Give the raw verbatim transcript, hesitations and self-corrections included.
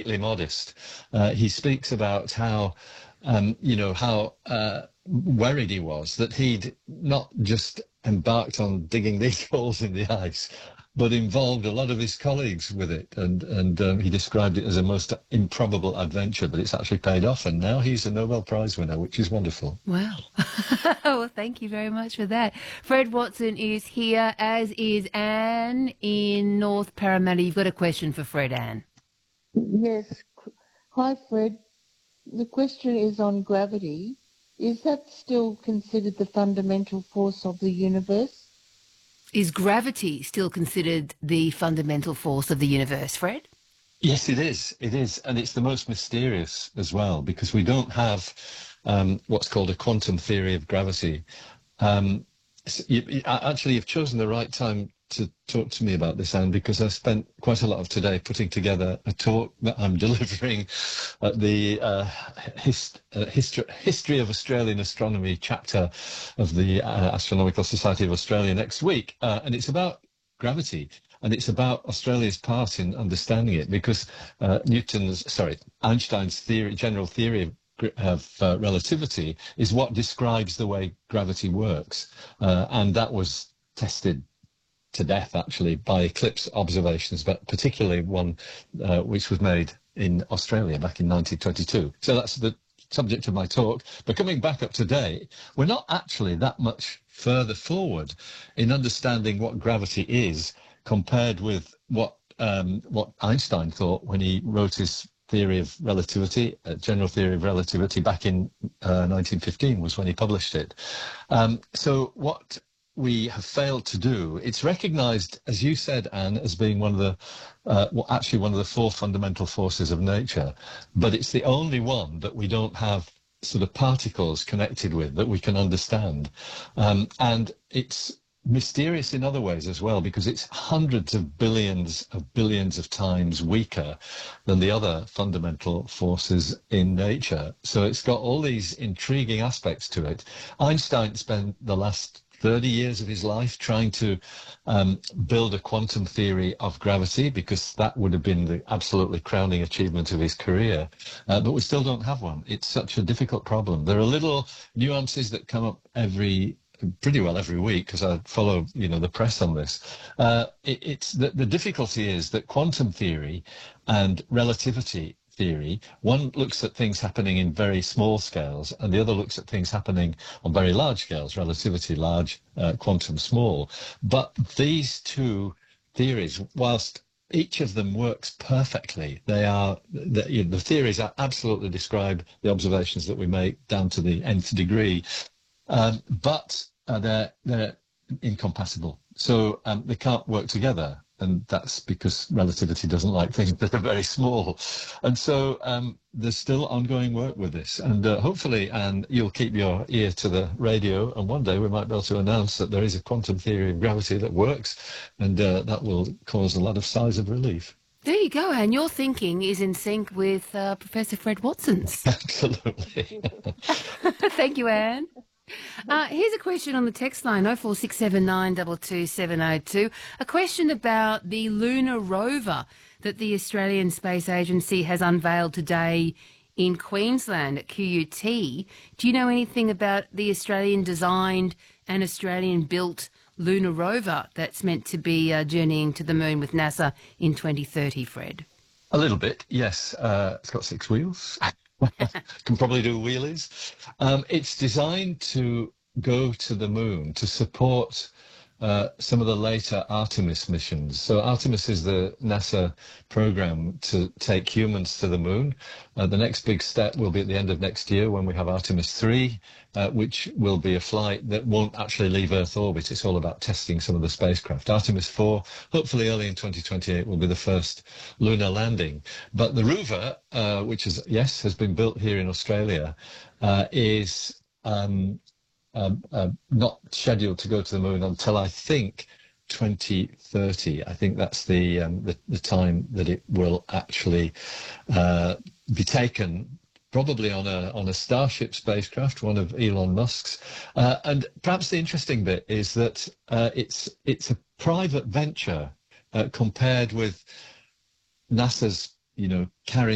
completely modest. Uh, he speaks about how, um, you know, how uh, worried he was that he'd not just embarked on digging these holes in the ice, but involved a lot of his colleagues with it. And, and um, he described it as a most improbable adventure, but it's actually paid off. And now he's a Nobel Prize winner, which is wonderful. Wow. Well, thank you very much for that. Fred Watson is here, as is Anne in North Parramatta. You've got a question for Fred, Anne. Yes. Hi, Fred. The question is on gravity. Is that still considered the fundamental force of the universe? Is gravity still considered the fundamental force of the universe, Fred? Yes, it is. It is. And it's the most mysterious as well, because we don't have um, what's called a quantum theory of gravity. Um, so you, you, actually, you've chosen the right time to talk to me about this, Anne, because I spent quite a lot of today putting together a talk that I'm delivering at the uh, hist uh, history, history of Australian Astronomy chapter of the uh, Astronomical Society of Australia next week. Uh, and it's about gravity. And it's about Australia's part in understanding it, because uh, Newton's, sorry, Einstein's theory, general theory of of uh, relativity is what describes the way gravity works. Uh, and that was tested to death, actually, by eclipse observations, but particularly one uh, which was made in Australia back in nineteen twenty-two. So that's the subject of my talk. But coming back up to date, we're not actually that much further forward in understanding what gravity is compared with what um, what Einstein thought when he wrote his theory of relativity, uh, general theory of relativity, back in uh, nineteen fifteen was when he published it. Um, so what we have failed to do, it's recognized, as you said, Anne, as being one of the, uh, well, actually one of the four fundamental forces of nature, but it's the only one that we don't have sort of particles connected with that we can understand. Um, and it's mysterious in other ways as well, because it's hundreds of billions of billions of times weaker than the other fundamental forces in nature. So it's got all these intriguing aspects to it. Einstein spent the last thirty years of his life trying to um, build a quantum theory of gravity, because that would have been the absolutely crowning achievement of his career. Uh, but we still don't have one. It's such a difficult problem. There are little nuances that come up every pretty well every week, because I follow, you know, the press on this. Uh, it, it's the, the difficulty is that quantum theory and relativity theory, one looks at things happening in very small scales, and the other looks at things happening on very large scales, relativity large, uh, quantum small. But these two theories, whilst each of them works perfectly, they are, the, you know, the theories are absolutely describe the observations that we make down to the nth degree. Um, but uh, they're, they're incompatible. So um, they can't work together. And that's because relativity doesn't like things that are very small. And so um, there's still ongoing work with this. And uh, hopefully, and you'll keep your ear to the radio, and one day we might be able to announce that there is a quantum theory of gravity that works, and uh, that will cause a lot of sighs of relief. There you go, Anne. Your thinking is in sync with uh, Professor Fred Watson's. Absolutely. Thank you, Anne. Uh, here's a question on the text line, oh four six seven nine two two seven oh two. A question about the lunar rover that the Australian Space Agency has unveiled today in Queensland at Q U T. Do you know anything about the Australian-designed and Australian-built lunar rover that's meant to be uh, journeying to the moon with NASA in twenty thirty, Fred? A little bit, yes. Uh, it's got six wheels. Can probably do wheelies. Um, it's designed to go to the moon to support uh, some of the later Artemis missions. So Artemis is the NASA program to take humans to the moon. Uh, the next big step will be at the end of next year when we have Artemis three, uh, which will be a flight that won't actually leave Earth orbit. It's all about testing some of the spacecraft. Artemis four, hopefully early in twenty twenty-eight, will be the first lunar landing. But the rover, uh, which is, yes, has been built here in Australia, uh, is um, um, uh, not scheduled to go to the moon until, I think, twenty thirty. I think that's the, um, the, the time that it will actually uh, be taken, probably on a on a Starship spacecraft, one of Elon Musk's. Uh, and perhaps the interesting bit is that uh, it's it's a private venture uh, compared with NASA's, you know, carrying